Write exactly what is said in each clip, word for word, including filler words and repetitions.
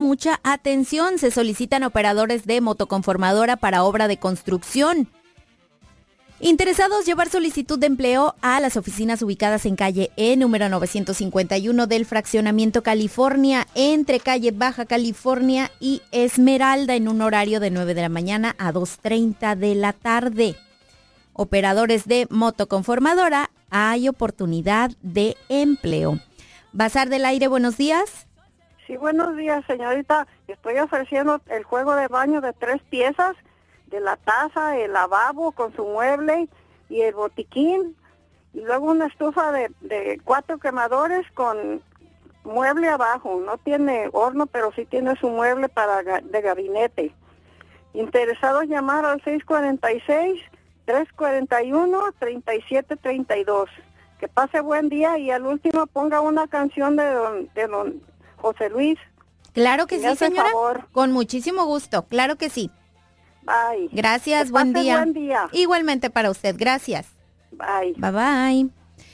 mucha atención. Se solicitan operadores de motoconformadora para obra de construcción. Interesados llevar solicitud de empleo a las oficinas ubicadas en calle E, número novecientos cincuenta y uno del Fraccionamiento California, entre calle Baja California y Esmeralda, en un horario de nueve de la mañana a dos treinta de la tarde. Operadores de motoconformadora, hay oportunidad de empleo. Bazar del Aire, buenos días. Sí, buenos días, señorita. Estoy ofreciendo el juego de baño de tres piezas, de la taza, el lavabo con su mueble y el botiquín, y luego una estufa de, de cuatro quemadores con mueble abajo. No tiene horno, pero sí tiene su mueble para de gabinete. Interesados llamar al seis cuatro seis, tres cuatro uno, tres siete tres dos. Que pase buen día y al último ponga una canción de don, de don José Luis. Claro que sí, señora. Favor. Con muchísimo gusto, claro que sí. Bye. Gracias, que buen pase día. buen día. Igualmente para usted, gracias. Bye. Bye bye.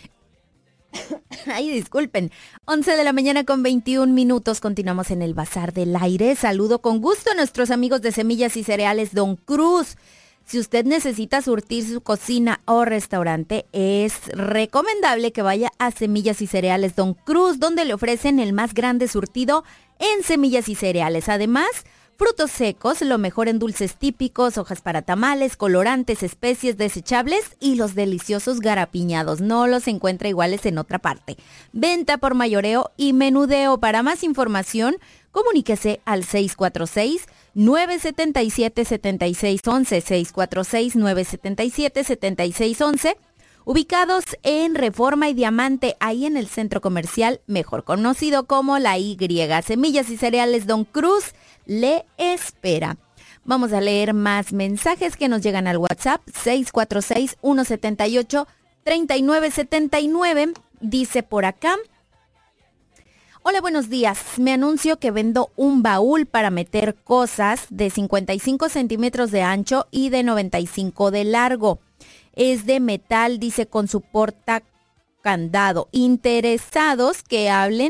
Ay, disculpen. once de la mañana con veintiún minutos. Continuamos en el Bazar del Aire. Saludo con gusto a nuestros amigos de Semillas y Cereales Don Cruz. Si usted necesita surtir su cocina o restaurante, es recomendable que vaya a Semillas y Cereales Don Cruz, donde le ofrecen el más grande surtido en semillas y cereales. Además, frutos secos, lo mejor en dulces típicos, hojas para tamales, colorantes, especies desechables y los deliciosos garapiñados. No los encuentra iguales en otra parte. Venta por mayoreo y menudeo. Para más información, comuníquese al seis cuatro seis, nueve siete siete, siete seis uno uno, seis cuatro seis, nueve siete siete, siete seis uno uno, ubicados en Reforma y Diamante, ahí en el centro comercial, mejor conocido como La Y. Semillas y Cereales Don Cruz le espera. Vamos a leer más mensajes que nos llegan al WhatsApp, seis cuatro seis, uno siete ocho, tres nueve siete nueve, dice por acá. Hola, buenos días. Me anuncio que vendo un baúl para meter cosas de cincuenta y cinco centímetros de ancho y de noventa y cinco de largo. Es de metal, dice, con su porta candado. Interesados que hablen,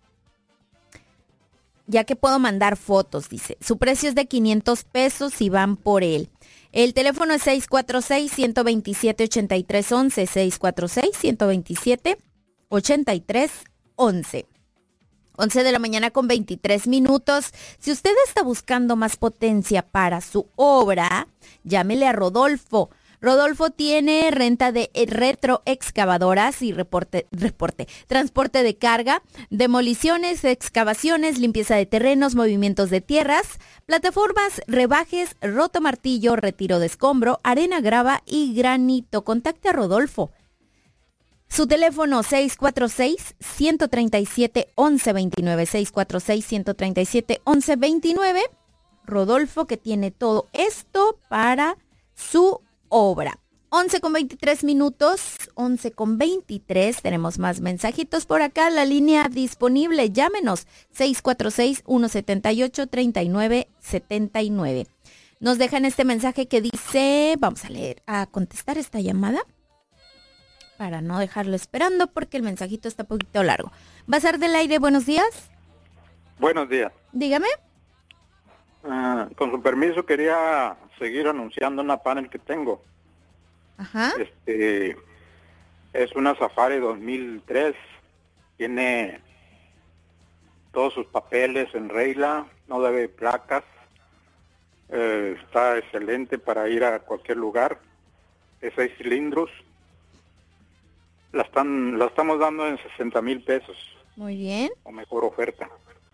ya que puedo mandar fotos, dice. Su precio es de quinientos pesos y van por él. El teléfono es seis cuatro seis, uno dos siete, ocho tres uno uno, seis cuatro seis, uno dos siete, ocho tres uno uno. once de la mañana con veintitrés minutos. Si usted está buscando más potencia para su obra, llámele a Rodolfo. Rodolfo tiene renta de retroexcavadoras y reporte, reporte, transporte de carga, demoliciones, excavaciones, limpieza de terrenos, movimientos de tierras, plataformas, rebajes, rotomartillo, retiro de escombro, arena, grava y granito. Contacte a Rodolfo. Su teléfono seis cuatro seis, uno tres siete, once veintinueve, seis cuatro seis, uno tres siete, once veintinueve. Rodolfo, que tiene todo esto para su obra. once con veintitrés minutos, once con veintitrés, tenemos más mensajitos por acá, la línea disponible, llámenos, seis cuatro seis, uno siete ocho, tres nueve siete nueve. Nos dejan este mensaje que dice, vamos a leer, a contestar esta llamada, para no dejarlo esperando porque el mensajito está un poquito largo. Bazar del Aire, buenos días. Buenos días. Dígame. Uh, con su permiso quería seguir anunciando una panel que tengo. Ajá. Este es una Safari dos mil tres. Tiene todos sus papeles en regla, no debe placas. Eh, está excelente para ir a cualquier lugar. Es seis cilindros. La están, la estamos dando en sesenta mil pesos. Muy bien. O mejor oferta.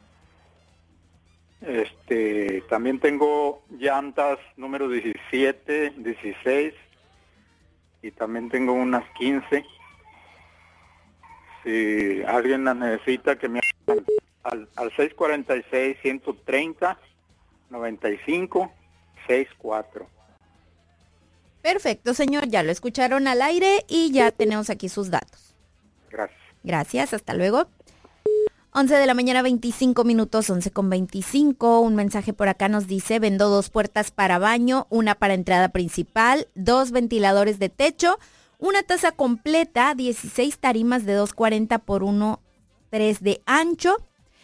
Este, también tengo llantas número diecisiete, dieciséis y también tengo unas quince. Si alguien las necesita, que me hagan al, al seis cuatro seis, uno tres cero, nueve cinco seis cuatro. Perfecto, señor. Ya lo escucharon al aire y ya tenemos aquí sus datos. Gracias. Gracias, hasta luego. once de la mañana, veinticinco minutos, once con veinticinco. Un mensaje por acá nos dice, vendo dos puertas para baño, una para entrada principal, dos ventiladores de techo, una taza completa, dieciséis tarimas de dos cuarenta por uno tres de ancho,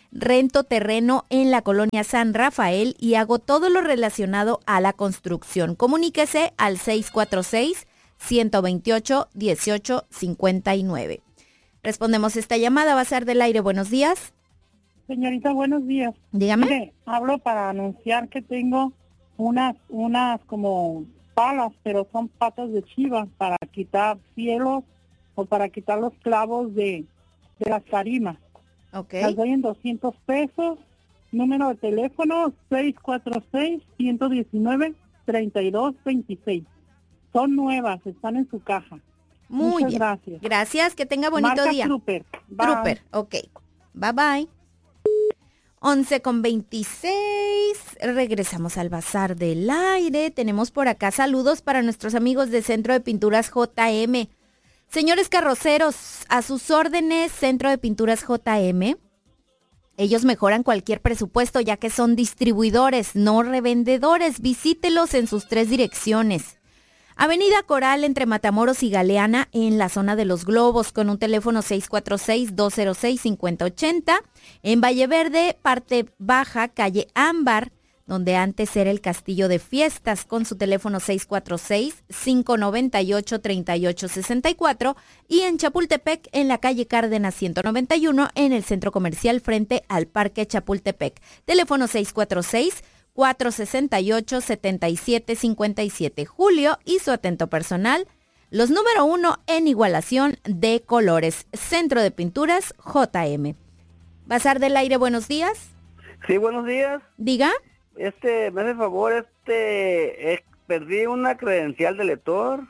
Rento terreno en la colonia San Rafael y hago todo lo relacionado a la construcción. Comuníquese al seis cuatro seis, uno dos ocho, uno ocho cinco nueve. Respondemos esta llamada. Bazar del Aire, buenos días. Señorita, buenos días. Dígame. Mire, hablo para anunciar que tengo unas, unas como palas, pero son patas de chiva para quitar cielos o para quitar los clavos de, de las tarimas. Okay. Las doy en doscientos pesos. Número de teléfono seis cuatro seis, uno uno nueve, tres dos dos seis. Son nuevas, están en su caja. Muy Muchas bien. gracias. Gracias, que tenga bonito Marca día. Trooper. Bye. Trooper, ok. Bye bye. once con veintiséis. Regresamos al Bazar del Aire. Tenemos por acá saludos para nuestros amigos de Centro de Pinturas J M. Señores carroceros, a sus órdenes, Centro de Pinturas J M. Ellos mejoran cualquier presupuesto ya que son distribuidores, no revendedores. Visítelos en sus tres direcciones. Avenida Coral entre Matamoros y Galeana en la zona de Los Globos con un teléfono seis cuatro seis, dos cero seis, cinco cero ocho cero. En Valle Verde, parte baja, calle Ámbar, donde antes era el Castillo de Fiestas, con su teléfono seis cuatro seis, cinco nueve ocho, tres ocho seis cuatro. Y en Chapultepec, en la calle Cárdenas ciento noventa y uno, en el centro comercial frente al Parque Chapultepec. Teléfono seis cuatro seis, cuatro seis ocho, siete siete cinco siete. Julio y su atento personal, los número uno en igualación de colores. Centro de Pinturas J M. Bazar del Aire, buenos días. Sí, buenos días. Diga. Este, me hace favor, este, eh, perdí una credencial de lector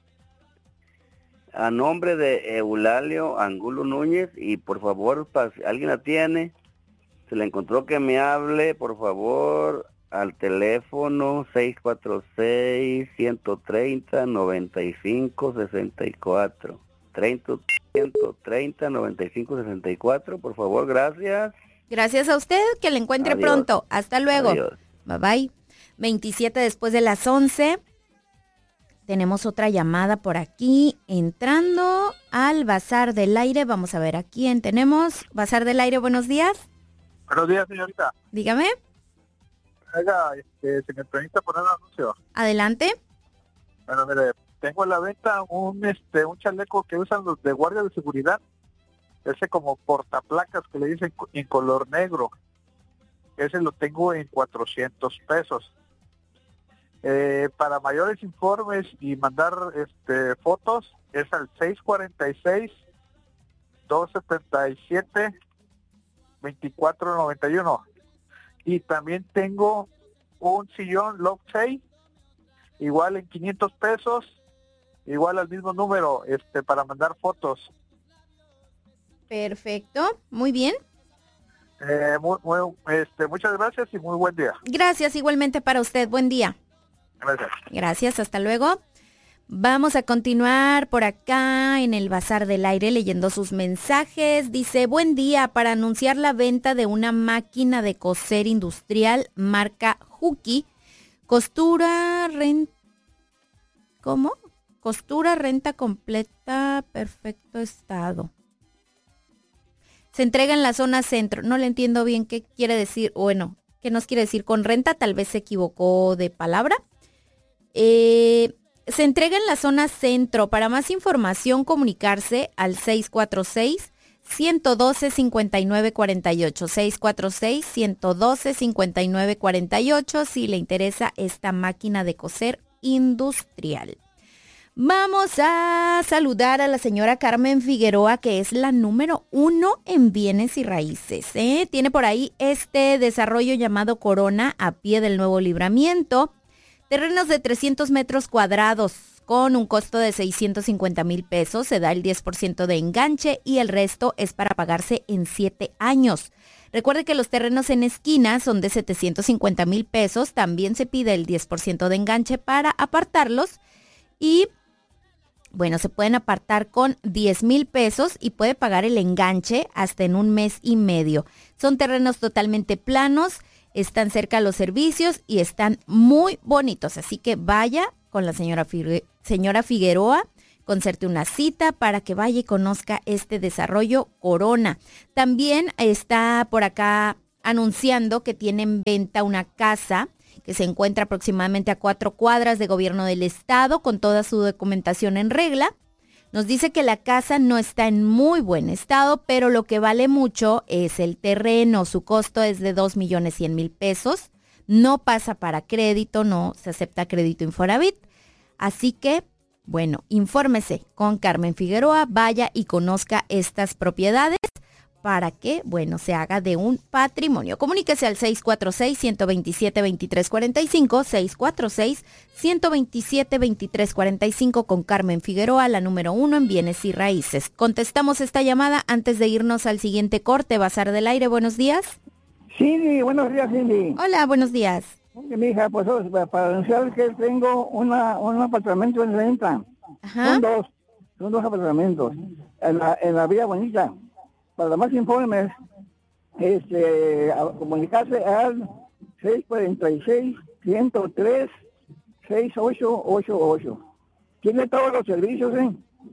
a nombre de Eulalio Angulo Núñez y por favor, pa, si alguien la tiene, se la encontró, que me hable, por favor, al teléfono seis cuatro seis, uno tres cero, nueve cinco seis cuatro. treinta, ciento treinta, noventa y cinco sesenta y cuatro, por favor, gracias. Gracias a usted, que le encuentre Adiós. pronto. Hasta luego. Adiós. Bye bye. veintisiete después de las once. Tenemos otra llamada por aquí. Entrando al Bazar del Aire. Vamos a ver a quién tenemos. Bazar del Aire, buenos días. Buenos días, señorita. Dígame. Oiga, este, se me permite poner un anuncio. Adelante. Bueno, mire, tengo en la venta un este un chaleco que usan los de guardia de seguridad, ese como portaplacas que le dicen en color negro. Ese lo tengo en cuatrocientos pesos. Eh, para mayores informes y mandar este fotos es al seis cuatro seis, dos siete siete, dos cuatro nueve uno. Y también tengo un sillón Love Shade, igual en quinientos pesos, igual al mismo número, este, para mandar fotos. Perfecto, muy bien. Eh, muy, muy, este, muchas gracias y muy buen día. Gracias igualmente para usted, buen día. Gracias. Gracias, hasta luego. Vamos a continuar por acá en el Bazar del Aire leyendo sus mensajes. Dice, buen día, para anunciar la venta de una máquina de coser industrial marca Juki. Costura, renta... ¿Cómo? Costura, renta completa, perfecto estado. Se entrega en la zona centro. No le entiendo bien qué quiere decir. Bueno, qué nos quiere decir con renta. Tal vez se equivocó de palabra. Eh... Se entrega en la zona centro. Para más información, comunicarse al seis cuatro seis, uno uno dos, cinco nueve cuatro ocho. seis cuatro seis, uno uno dos, cinco nueve cuatro ocho si le interesa esta máquina de coser industrial. Vamos a saludar a la señora Carmen Figueroa, que es la número uno en bienes y raíces. ¿eh? Tiene por ahí este desarrollo llamado Corona a pie del Nuevo Libramiento. Terrenos de trescientos metros cuadrados con un costo de seiscientos cincuenta mil pesos. Se da el diez por ciento de enganche y el resto es para pagarse en siete años. Recuerde que los terrenos en esquina son de setecientos cincuenta mil pesos. También se pide el diez por ciento de enganche para apartarlos. Y bueno, se pueden apartar con diez mil pesos y puede pagar el enganche hasta en un mes y medio. Son terrenos totalmente planos. Están cerca los servicios y están muy bonitos. Así que vaya con la señora, Figue- señora Figueroa, concerte una cita para que vaya y conozca este desarrollo Corona. También está por acá anunciando que tiene en venta una casa que se encuentra aproximadamente a cuatro cuadras de Gobierno del Estado con toda su documentación en regla. Nos dice que la casa no está en muy buen estado, pero lo que vale mucho es el terreno. Su costo es de dos millones cien mil pesos. No pasa para crédito, no se acepta crédito Infonavit. Así que, bueno, infórmese con Carmen Figueroa, vaya y conozca estas propiedades para que, bueno, se haga de un patrimonio. Comuníquese al seis cuatro seis, uno dos siete, dos tres cuatro cinco, seis cuatro seis, uno dos siete, dos tres cuatro cinco con Carmen Figueroa, la número uno en bienes y raíces. Contestamos esta llamada antes de irnos al siguiente corte. Bazar del Aire, buenos días. Cindy, buenos días, Cindy. Hola, buenos días. Mi hija, pues para anunciar que tengo una, un apartamento en renta. Ajá. Son dos, son dos apartamentos en la, en la Villa Bonita. Para más informes, este, a comunicarse al seis cuatro seis, uno cero tres, seis ocho ocho ocho. Tiene todos los servicios, ¿eh?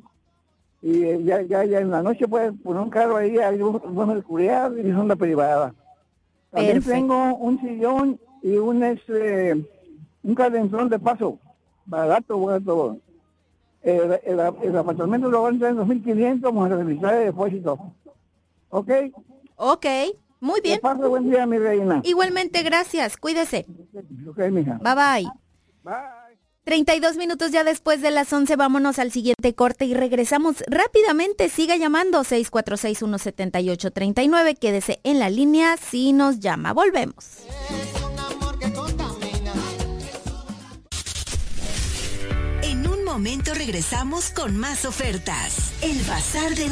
Y ya, ya, ya en la noche puede poner un carro ahí, hay una seguridad y zona privada. También Perfecto. tengo un sillón y un este un calentón de paso, barato, barato. El, el, el apartamento lo van a entrar en dos mil quinientos, vamos a realizar el depósito. ¿Ok? Ok, muy bien. Que pase buen día, mi reina. Igualmente, gracias. Cuídese. Ok, mija. Bye bye. Bye. treinta y dos minutos ya después de las once, vámonos al siguiente corte y regresamos rápidamente. Siga llamando seis cuatro seis, uno siete ocho tres nueve. Quédese en la línea si nos llama. Volvemos. En un momento regresamos con más ofertas. El Bazar de